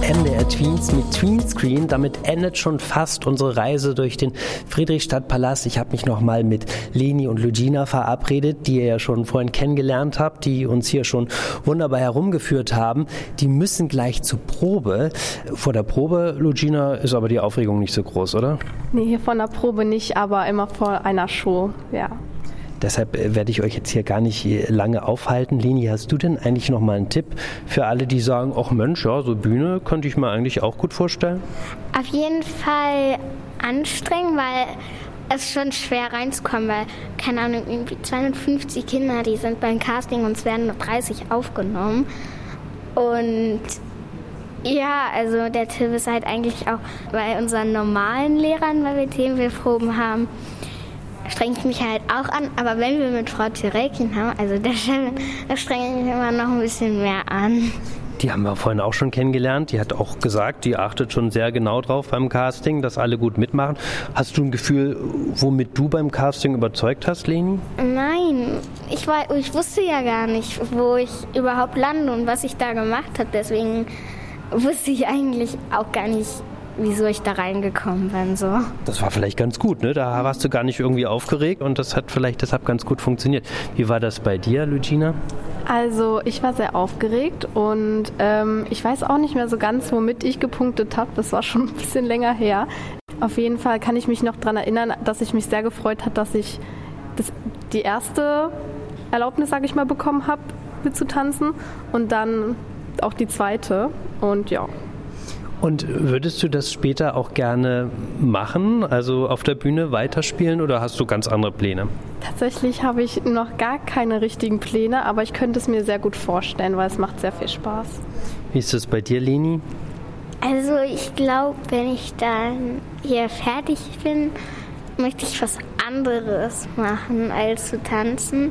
MDR Tweens mit Tweenscreen. Damit endet schon fast unsere Reise durch den Friedrichstadtpalast. Ich habe mich nochmal mit Leni und Lugina verabredet, die ihr ja schon vorhin kennengelernt habt, die uns hier schon wunderbar herumgeführt haben. Die müssen gleich zur Probe. Vor der Probe, Lugina, ist aber die Aufregung nicht so groß, oder? Nee, hier vor der Probe nicht, aber immer vor einer Show, ja. Deshalb werde ich euch jetzt hier gar nicht lange aufhalten. Leni, hast du denn eigentlich noch mal einen Tipp für alle, die sagen, ach Mensch, ja, so Bühne könnte ich mir eigentlich auch gut vorstellen? Auf jeden Fall anstrengend, weil es schon schwer reinzukommen, weil, keine Ahnung, irgendwie 250 Kinder, die sind beim Casting und es werden nur 30 aufgenommen. Und ja, also der Tipp ist halt eigentlich auch bei unseren normalen Lehrern, weil wir Themenproben haben, strenge ich mich halt auch an, aber wenn wir mit Frau Thyrekin haben, also der Chefin, da strenge ich mich immer noch ein bisschen mehr an. Die haben wir vorhin auch schon kennengelernt. Die hat auch gesagt, die achtet schon sehr genau drauf beim Casting, dass alle gut mitmachen. Hast du ein Gefühl, womit du beim Casting überzeugt hast, Leni? Nein, ich wusste ja gar nicht, wo ich überhaupt lande und was ich da gemacht habe. Deswegen wusste ich eigentlich auch gar nicht, wieso ich da reingekommen bin. So. Das war vielleicht ganz gut, ne? Da warst du gar nicht irgendwie aufgeregt und das hat vielleicht deshalb ganz gut funktioniert. Wie war das bei dir, Lugina? Also ich war sehr aufgeregt und ich weiß auch nicht mehr so ganz, womit ich gepunktet habe. Das war schon ein bisschen länger her. Auf jeden Fall kann ich mich noch daran erinnern, dass ich mich sehr gefreut habe, dass ich die erste Erlaubnis, sage ich mal, bekommen habe, mitzutanzen und dann auch die zweite und ja. Und würdest du das später auch gerne machen, also auf der Bühne weiterspielen oder hast du ganz andere Pläne? Tatsächlich habe ich noch gar keine richtigen Pläne, aber ich könnte es mir sehr gut vorstellen, weil es macht sehr viel Spaß. Wie ist das bei dir, Leni? Also ich glaube, wenn ich dann hier fertig bin, möchte ich was anderes machen als zu tanzen,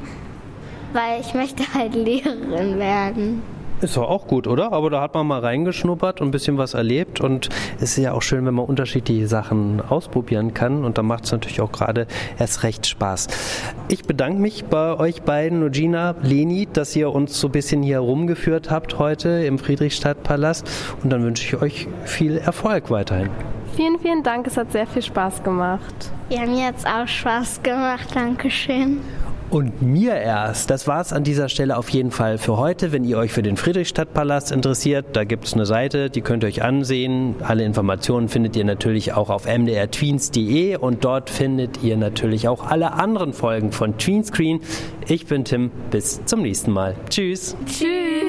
weil ich möchte halt Lehrerin werden. Ist doch auch gut, oder? Aber da hat man mal reingeschnuppert und ein bisschen was erlebt und es ist ja auch schön, wenn man unterschiedliche Sachen ausprobieren kann und dann macht es natürlich auch gerade erst recht Spaß. Ich bedanke mich bei euch beiden, Lugina, Leni, dass ihr uns so ein bisschen hier rumgeführt habt heute im Friedrichstadtpalast und dann wünsche ich euch viel Erfolg weiterhin. Vielen, vielen Dank, es hat sehr viel Spaß gemacht. Ja, mir hat es auch Spaß gemacht, Dankeschön. Und mir erst. Das war's an dieser Stelle auf jeden Fall für heute. Wenn ihr euch für den Friedrichstadtpalast interessiert, da gibt's eine Seite, die könnt ihr euch ansehen. Alle Informationen findet ihr natürlich auch auf mdrtweens.de und dort findet ihr natürlich auch alle anderen Folgen von Tweenscreen. Ich bin Tim, bis zum nächsten Mal. Tschüss. Tschüss.